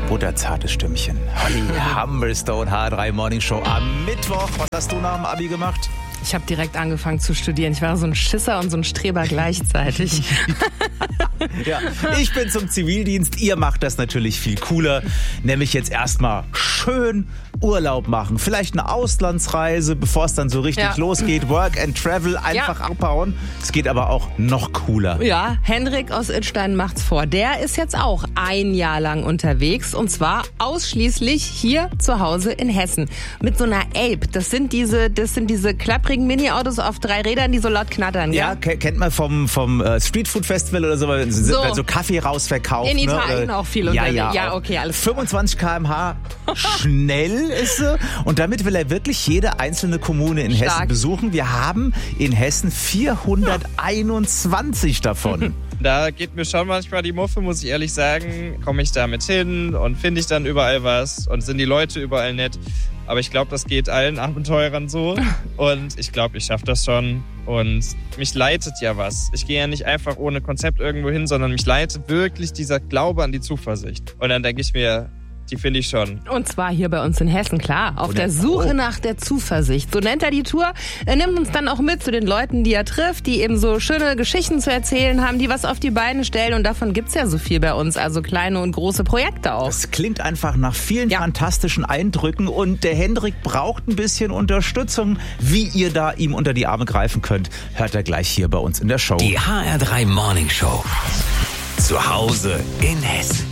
butterzartes Stimmchen. Holly Humberstone, H3 Morning Show am Mittwoch. Was hast du nach dem Abi gemacht? Ich habe direkt angefangen zu studieren. Ich war so ein Schisser und so ein Streber gleichzeitig. Ja, ich bin zum Zivildienst. Ihr macht das natürlich viel cooler. Nämlich jetzt erstmal schön Urlaub machen. Vielleicht eine Auslandsreise, bevor es dann so richtig losgeht. Work and Travel, einfach abhauen. Es geht aber auch noch cooler. Ja, Hendrik aus Idstein macht's vor. Der ist jetzt auch ein Jahr lang unterwegs. Und zwar ausschließlich hier zu Hause in Hessen. Mit so einer Ape. Das sind diese klapprigen Mini-Autos auf 3 Rädern, die so laut knattern. Ja, kennt man vom Streetfood Festival oder so, wenn so Kaffee rausverkauft. In Italien auch viel unterwegs. Ja, okay, alles 25 km/h schnell ist sie. Und damit will er wirklich jede einzelne Kommune in Hessen besuchen. Wir haben in Hessen 421 davon. Da geht mir schon manchmal die Muffe, muss ich ehrlich sagen. Komme ich damit hin und finde ich dann überall was und sind die Leute überall nett. Aber ich glaube, das geht allen Abenteurern so. Und ich glaube, ich schaffe das schon. Und mich leitet ja was. Ich gehe ja nicht einfach ohne Konzept irgendwo hin, sondern mich leitet wirklich dieser Glaube an die Zuversicht. Und dann denke ich mir, die finde ich schon. Und zwar hier bei uns in Hessen, klar. Auf der Suche nach der Zuversicht. So nennt er die Tour. Er nimmt uns dann auch mit zu den Leuten, die er trifft, die eben so schöne Geschichten zu erzählen haben, die was auf die Beine stellen. Und davon gibt's ja so viel bei uns. Also kleine und große Projekte auch. Das klingt einfach nach vielen fantastischen Eindrücken. Und der Hendrik braucht ein bisschen Unterstützung. Wie ihr da ihm unter die Arme greifen könnt, hört er gleich hier bei uns in der Show. Die HR3 Morning Show. Zu Hause in Hessen.